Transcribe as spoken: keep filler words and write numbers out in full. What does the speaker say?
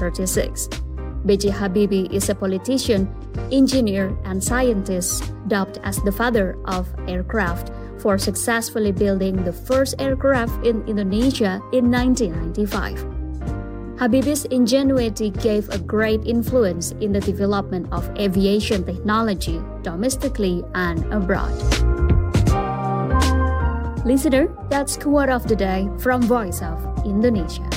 thirty-six. B J Habibie is a politician, engineer, and scientist dubbed as the father of aircraft for successfully building the first aircraft in Indonesia in nineteen ninety-five. Habibie's ingenuity gave a great influence in the development of aviation technology domestically and abroad. Listener, that's Quote of the Day from Voice of Indonesia.